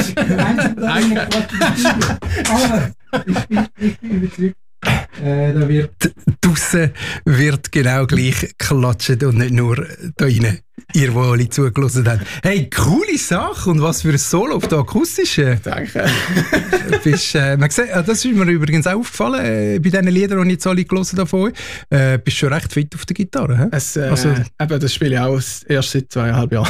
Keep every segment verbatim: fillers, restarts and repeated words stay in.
Aber ich bin, ich bin überzeugt, äh, da wird draussen wird genau gleich geklatscht und nicht nur da rein. Ihr, die alle zugelassen habt. Hey, coole Sache und was für ein Solo auf der akustischen. Danke. Bist, äh, man sieht, das ist mir übrigens auch aufgefallen, äh, bei diesen Liedern, die ich jetzt alle gelesen habe von euch. Äh, bist schon recht fit auf der Gitarre. He? Es, äh, also, eben, das spiele ich auch erst seit zweieinhalb Jahren.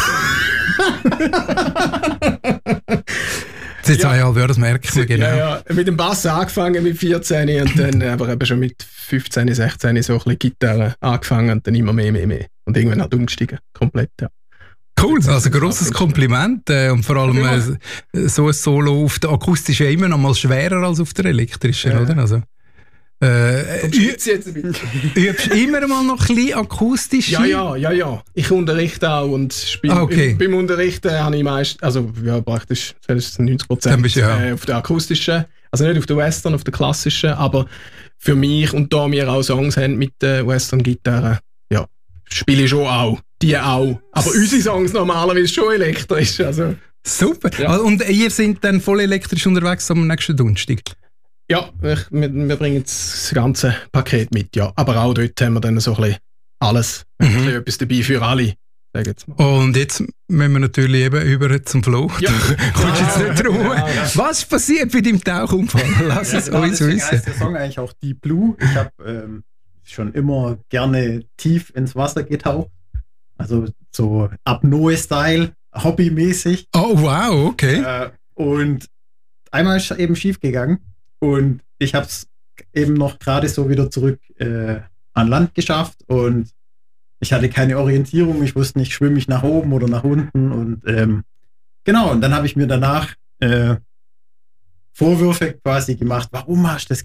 Seit zweieinhalb Jahren, das merkt man genau. Ja, ja. Mit dem Bass angefangen mit vierzehn und dann aber eben schon mit fünfzehn, sechzehn so ein bisschen Gitarre angefangen und dann immer mehr, mehr, mehr. Und irgendwann halt umgestiegen, komplett, ja. Cool, also grosses Kompliment äh, und vor allem äh, so ein Solo auf der akustischen immer noch mal schwerer als auf der elektrischen, ja. Oder? Also, äh, jetzt ein bisschen. Übst du immer mal noch ein bisschen akustisch? Ja, ja, ja, ja. Ich unterrichte auch und spiele. Ah, okay. Beim Unterrichten habe ich meist, also ja, praktisch neunzig Prozent ja. äh, auf der akustischen, also nicht auf der Western, auf der klassischen, aber für mich und da wir auch Songs haben mit der Western-Gitarre, ja, spiele ich schon auch. Die auch. Aber unsere Songs normalerweise schon elektrisch. Also. Super. Ja. Und ihr seid dann voll elektrisch unterwegs am nächsten Donnerstag? Ja, ich, wir, wir bringen das ganze Paket mit, ja. Aber auch dort haben wir dann so ein bisschen alles. Mhm. Ein bisschen etwas dabei für alle. Sag jetzt mal. Und jetzt müssen wir natürlich eben über zum Flo. Ja. Kommst jetzt nicht drum. Ja, ja. Was passiert bei deinem Tauchunfall? Lass es ja, uns wissen. Heißt der Song eigentlich auch Deep Blue. Ich habe ähm, schon immer gerne tief ins Wasser getaucht. Also so Apnoe-Style, hobbymäßig. Oh, wow, okay. Äh, und einmal ist eben schief gegangen und ich habe es eben noch gerade so wieder zurück äh, an Land geschafft und ich hatte keine Orientierung. Ich wusste nicht, schwimme ich nach oben oder nach unten. Und ähm, genau, und dann habe ich mir danach äh, Vorwürfe quasi gemacht, warum hast du das